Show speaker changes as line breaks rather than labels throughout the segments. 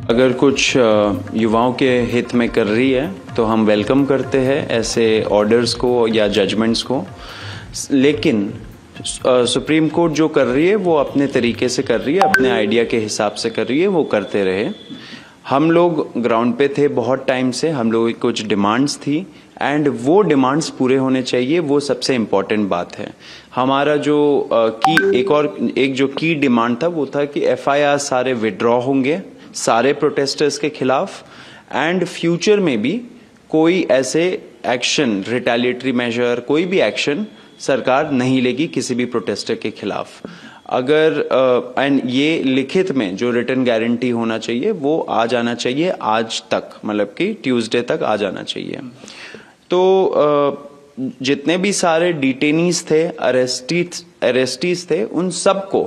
अगर कुछ युवाओं के हित में कर रही है तो हम वेलकम करते हैं ऐसे ऑर्डर्स को या जजमेंट्स को, लेकिन सुप्रीम कोर्ट जो कर रही है वो अपने तरीके से कर रही है, अपने आइडिया के हिसाब से कर रही है, वो करते रहे। हम लोग ग्राउंड पे थे बहुत टाइम से, हम लोगों की कुछ डिमांड्स थी एंड वो डिमांड्स पूरे होने चाहिए, वो सबसे इम्पॉर्टेंट बात है। हमारा जो एक जो की डिमांड था वो था कि FIR सारे विड्रॉ होंगे सारे प्रोटेस्टर्स के खिलाफ, एंड फ्यूचर में भी कोई ऐसे एक्शन, रिटेलिएटरी मेजर, कोई भी एक्शन सरकार नहीं लेगी किसी भी प्रोटेस्टर के खिलाफ। अगर एंड ये लिखित में जो रिटन गारंटी होना चाहिए वो आ जाना चाहिए आज तक, मतलब कि ट्यूसडे तक आ जाना चाहिए। तो जितने भी सारे डिटेनीज थे, अरेस्टीज थे, उन सबको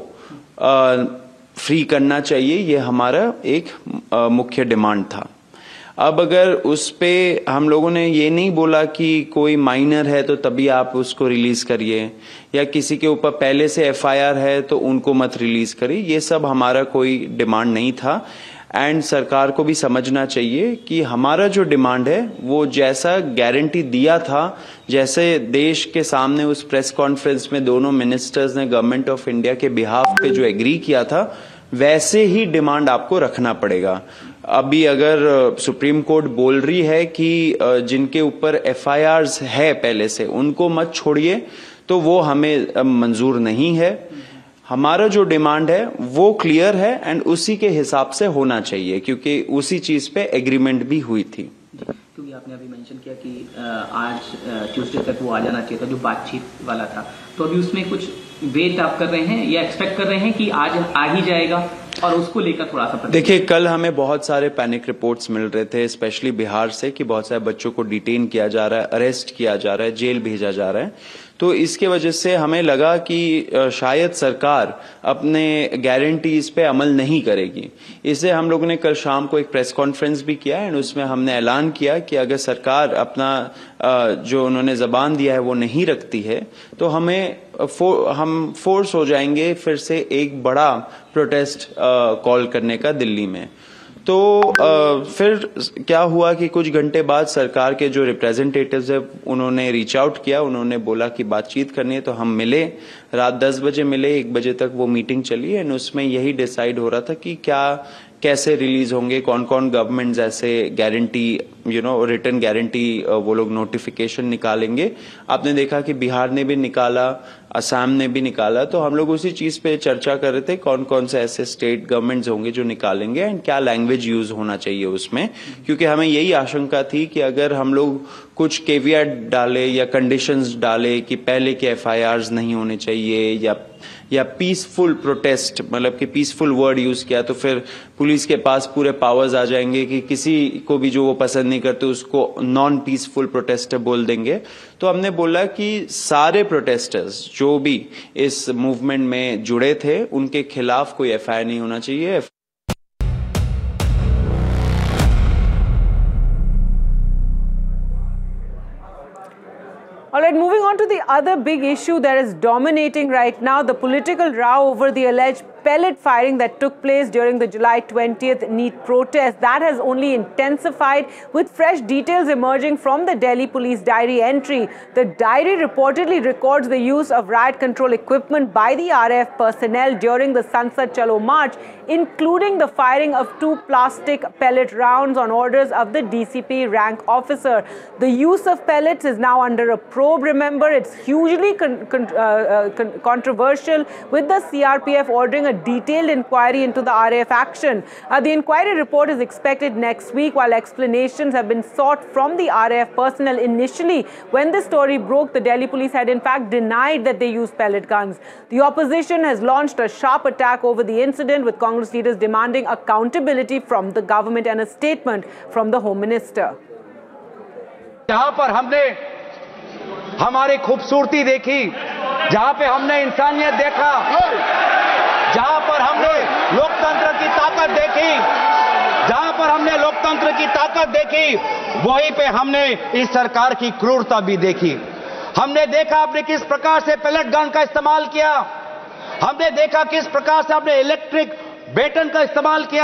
फ्री करना चाहिए, ये हमारा एक मुख्य डिमांड था। अब अगर उस पे हम लोगों ने ये नहीं बोला कि कोई माइनर है तो तभी आप उसको रिलीज करिए, या किसी के ऊपर पहले से FIR है तो उनको मत रिलीज करिए, ये सब हमारा कोई डिमांड नहीं था। एंड सरकार को भी समझना चाहिए कि हमारा जो डिमांड है वो जैसा गारंटी दिया था, जैसे देश के सामने उस प्रेस कॉन्फ्रेंस में दोनों मिनिस्टर्स ने गवर्नमेंट ऑफ इंडिया के बिहाफ पे जो एग्री किया था, वैसे ही डिमांड आपको रखना पड़ेगा। अभी अगर सुप्रीम कोर्ट बोल रही है कि जिनके ऊपर FIRs है पहले से उनको मत छोड़िए, तो वो हमें मंजूर नहीं है। हमारा जो डिमांड है वो क्लियर है एंड उसी के हिसाब से होना चाहिए, क्योंकि उसी चीज पे एग्रीमेंट भी हुई थी।
क्योंकि आपने अभी मेंशन किया कि आज ट्यूसडे तक वो आ जाना चाहिए था, जो बातचीत वाला था, तो अभी उसमें कुछ वेट आप कर रहे हैं या एक्सपेक्ट कर रहे हैं कि आज आ ही जाएगा, और उसको लेकर थोड़ा सा
देखिए, कल हमें बहुत सारे पैनिक रिपोर्ट्स मिल रहे थे, स्पेशली बिहार से, कि बहुत सारे बच्चों को डिटेन किया जा रहा है, अरेस्ट किया जा रहा है, जेल भेजा जा रहा है। तो इसके वजह से हमें लगा कि शायद सरकार अपने गारंटीज पे अमल नहीं करेगी। इससे हम लोगों ने कल शाम को एक प्रेस कॉन्फ्रेंस भी किया एंड उसमें हमने ऐलान किया कि अगर सरकार अपना जो उन्होंने जबान दिया है वो नहीं रखती है तो हम फोर्स हो जाएंगे फिर से एक बड़ा प्रोटेस्ट कॉल करने का दिल्ली में। तो फिर क्या हुआ कि कुछ घंटे बाद सरकार के जो रिप्रेजेंटेटिव्स है उन्होंने रीच आउट किया, उन्होंने बोला कि बातचीत करनी है, तो हम मिले, रात 10 बजे मिले, 1 बजे तक वो मीटिंग चली एंड उसमें यही डिसाइड हो रहा था कि कैसे रिलीज होंगे, कौन कौन गवर्नमेंट्स ऐसे गारंटी रिटर्न गारंटी वो लोग नोटिफिकेशन निकालेंगे। आपने देखा कि बिहार ने भी निकाला, असम ने भी निकाला, तो हम लोग उसी चीज पे चर्चा कर रहे थे कौन कौन से ऐसे स्टेट गवर्नमेंट्स होंगे जो निकालेंगे एंड क्या लैंग्वेज यूज होना चाहिए उसमें, क्योंकि हमें यही आशंका थी कि अगर हम लोग कुछ केवियट डाले या कंडीशंस डाले कि पहले के FIRs नहीं होने चाहिए या पीसफुल प्रोटेस्ट, मतलब कि पीसफुल वर्ड यूज किया, तो फिर पुलिस के पास पूरे पावर्स आ जाएंगे कि किसी को भी जो वो पसंद नहीं करते उसको नॉन पीसफुल प्रोटेस्टर बोल देंगे। तो हमने बोला कि सारे प्रोटेस्टर्स जो भी इस मूवमेंट में जुड़े थे उनके खिलाफ कोई FIR नहीं होना चाहिए।
All right, moving on to the other big issue that is dominating right now, the political row over the alleged pellet firing that took place during the July 20th NEET protest. That has only intensified with fresh details emerging from the Delhi police diary entry. The diary reportedly records the use of riot control equipment by the RAF personnel during the Sansad Chalo march, including the firing of 2 plastic pellet rounds on orders of the DCP rank officer. The use of pellets is now under a probe. Remember, it's hugely controversial, with the CRPF ordering a detailed inquiry into the RAF action. The inquiry report is expected next week, while explanations have been sought from the RAF personnel. Initially, when the story broke, the Delhi police had in fact denied that they used pellet guns. The opposition has launched a sharp attack over the incident, with Congress leaders demanding accountability from the government and a statement from the Home Minister.
जहां पर हमने हमारी खूबसूरती देखी, जहां पे हमने इंसानियत देखा, जहां पर हमने लोकतंत्र की ताकत देखी, जहां पर हमने लोकतंत्र की ताकत देखी, वहीं पे हमने इस सरकार की क्रूरता भी देखी। हमने देखा आपने किस प्रकार से पैलेट गन का इस्तेमाल किया, हमने देखा किस प्रकार से आपने इलेक्ट्रिक बेटन का इस्तेमाल किया,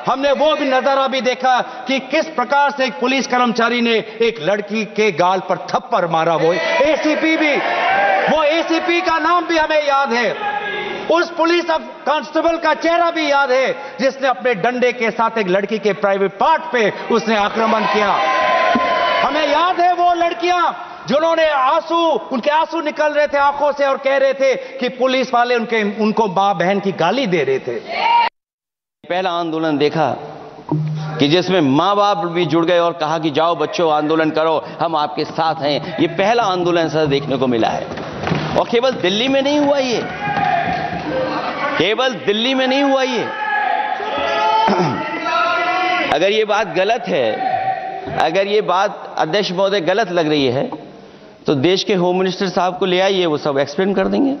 हमने वो भी नजारा भी देखा कि किस प्रकार से एक पुलिस कर्मचारी ने एक लड़की के गाल पर थप्पड़ मारा। वो एसीपी भी, वो एसीपी का नाम भी हमें याद है, उस पुलिस कांस्टेबल का चेहरा भी याद है जिसने अपने डंडे के साथ एक लड़की के प्राइवेट पार्ट पे उसने आक्रमण किया। हमें याद है वो लड़कियां जिन्होंने उनके आंसू निकल रहे थे आंखों से और कह रहे थे कि पुलिस वाले उनको मां बहन की गाली दे रहे थे।
पहला आंदोलन देखा कि जिसमें मां बाप भी जुड़ गए और कहा कि जाओ बच्चों आंदोलन करो, हम आपके साथ हैं। ये पहला आंदोलन ऐसा देखने को मिला है और केवल दिल्ली में नहीं हुआ, ये केवल दिल्ली में नहीं हुआ। ये अगर ये बात गलत है, अगर ये बात अध्यक्ष महोदय गलत लग रही है तो देश के होम मिनिस्टर साहब को ले आइए, वो सब एक्सप्लेन कर देंगे।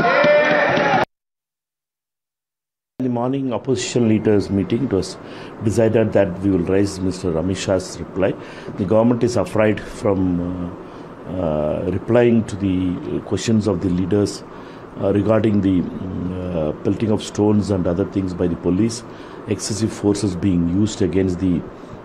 In the morning opposition leaders meeting, it was decided that we will raise Mr. Amit Shah's reply. The government is afraid from replying to the questions of the leaders regarding the pelting of stones and other things by the police. Excessive force is being used against the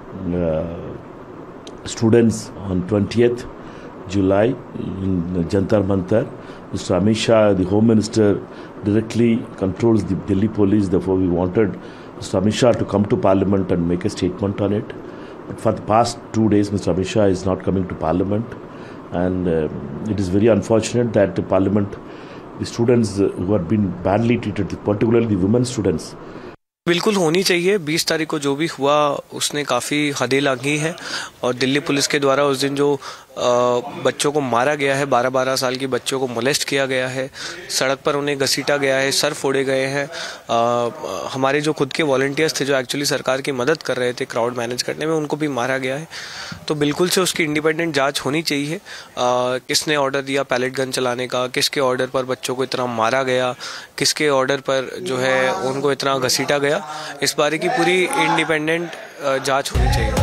students on 20th July in Jantar Mantar. Mr. Amit Shah, the Home Minister, directly controls the Delhi police. Therefore, we wanted Mr. Amit Shah to come to Parliament and make a statement on it. But for the past 2 days, Mr. Amit Shah is not coming to Parliament. And it is very unfortunate that the Parliament, the students who have been badly treated, particularly the women students,
बिल्कुल होनी चाहिए। 20 तारीख को जो भी हुआ उसने काफ़ी हदें लांघी है और दिल्ली पुलिस के द्वारा उस दिन जो बच्चों को मारा गया है, 12-12 साल के बच्चों को मोलेस्ट किया गया है, सड़क पर उन्हें घसीटा गया है, सर फोड़े गए हैं। हमारे जो खुद के वॉलंटियर्स थे जो एक्चुअली सरकार की मदद कर रहे थे क्राउड मैनेज करने में, उनको भी मारा गया है। तो बिल्कुल से उसकी इंडिपेंडेंट जांच होनी चाहिए। किसने ऑर्डर दिया पैलेट गन चलाने का, किसके ऑर्डर पर बच्चों को इतना मारा गया, किसके ऑर्डर पर जो है उनको इतना घसीटा गया, इस बारे की पूरी इंडिपेंडेंट जांच होनी चाहिए।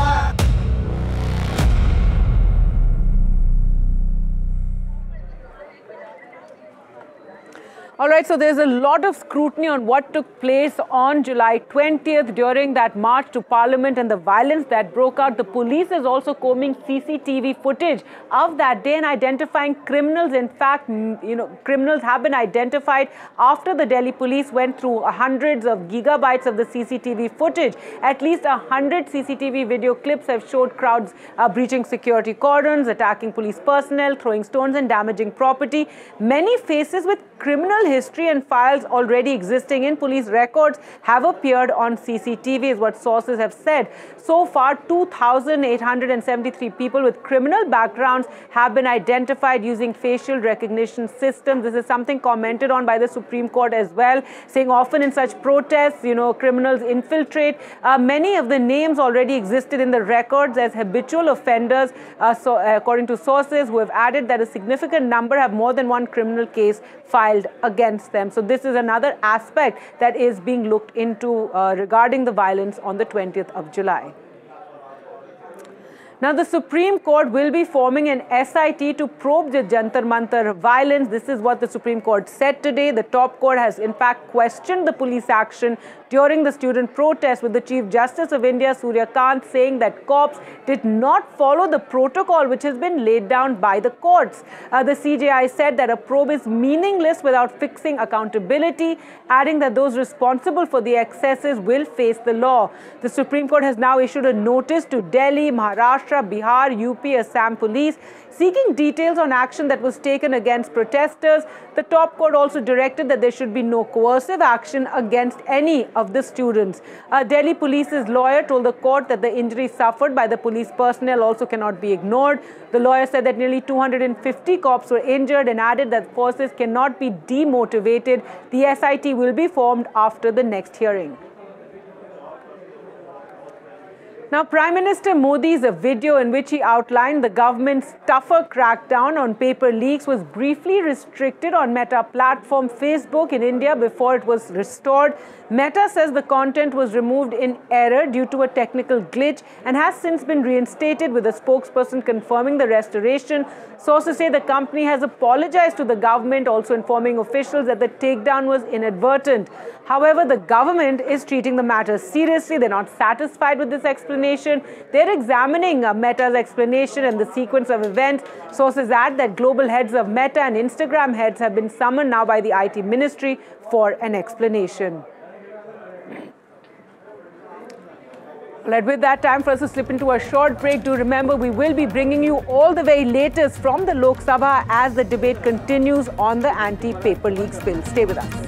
All right, so there's a lot of scrutiny on what took place on July 20th during that march to Parliament and the violence that broke out. The police is also combing CCTV footage of that day and identifying criminals. In fact, criminals have been identified after the Delhi police went through hundreds of gigabytes of the CCTV footage. At least 100 CCTV video clips have showed crowds breaching security cordons, attacking police personnel, throwing stones and damaging property. Many faces with criminal history and files already existing in police records have appeared on CCTV, is what sources have said. So far, 2,873 people with criminal backgrounds have been identified using facial recognition systems. This is something commented on by the Supreme Court as well, saying often in such protests, criminals infiltrate. Many of the names already existed in the records as habitual offenders, according to sources who have added that a significant number have more than one criminal case filed against them. So this is another aspect that is being looked into regarding the violence on the 20th of July. Now, the Supreme Court will be forming an SIT to probe the Jantar Mantar violence. This is what the Supreme Court said today. The top court has in fact questioned the police action during the student protest, with the Chief Justice of India, Surya Kant, saying that cops did not follow the protocol which has been laid down by the courts. The CJI said that a probe is meaningless without fixing accountability, adding that those responsible for the excesses will face the law. The Supreme Court has now issued a notice to Delhi, Maharashtra, Bihar, UP, Assam police seeking details on action that was taken against protesters. The top court also directed that there should be no coercive action against any of the students. Delhi police's lawyer told the court that the injuries suffered by the police personnel also cannot be ignored. The lawyer said that nearly 250 cops were injured and added that forces cannot be demotivated. The SIT will be formed after the next hearing. Now, Prime Minister Modi's video in which he outlined the government's tougher crackdown on paper leaks was briefly restricted on Meta platform Facebook in India before it was restored. Meta says the content was removed in error due to a technical glitch and has since been reinstated, with a spokesperson confirming the restoration. Sources say the company has apologized to the government, also informing officials that the takedown was inadvertent. However, the government is treating the matter seriously. They're not satisfied with this explanation. They're examining Meta's explanation and the sequence of events. Sources add that global heads of Meta and Instagram heads have been summoned now by the IT ministry for an explanation. Right, with that, time for us to slip into a short break. Do remember, we will be bringing you all the very latest from the Lok Sabha as the debate continues on the anti-paper leaks bill. Stay with us.